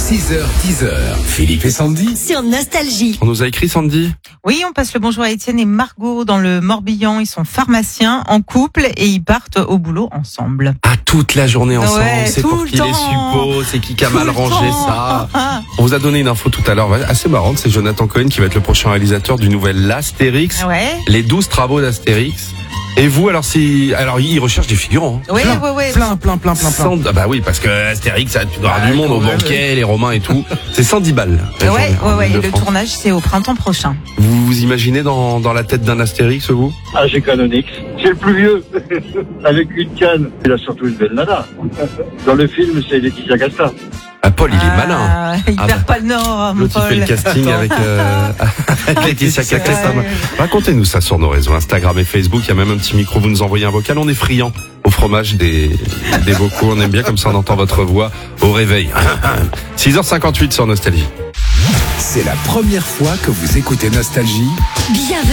6h-10h, Philippe et Sandy sur Nostalgie. On nous a écrit, Sandy? Oui, on passe le bonjour à Étienne et Margot dans le Morbihan. Ils sont pharmaciens en couple et ils partent au boulot ensemble. Ah, toute la journée ensemble, Ouais, c'est tout pour le qui les temps. suppose, c'est qui a Tout mal le rangé temps. ça. On vous a donné une info tout à l'heure assez marrante, c'est Jonathan Cohen qui va être le prochain réalisateur du nouvel Astérix, Ouais. les 12 travaux d'Astérix. Et vous, alors il recherche des figurants. Ouais. Plein. Ah bah oui, parce que Astérix, tu dois avoir du monde au banquet, les Romains et tout. C'est 110 balles. Ouais. Et le France. tournage, c'est au printemps prochain. Vous vous imaginez dans la tête d'un Astérix, vous? Ah, j'ai Canonix. C'est le plus vieux. Avec une canne. Il a surtout une belle nana. Dans le film, c'est Laetitia Casta. Ah, Paul, il est malin. Il Ah perd bah. pas le nord, mon L'autre, il Paul. fait le casting avec Laetitia Casta. Ouais. Racontez-nous ça sur nos réseaux Instagram et Facebook. Il y a même un petit micro, vous nous envoyez un vocal. On est friand au fromage des vocaux. On aime bien comme ça, on entend votre voix au réveil. 6h58 sur Nostalgie. C'est la première fois que vous écoutez Nostalgie. Bienvenue.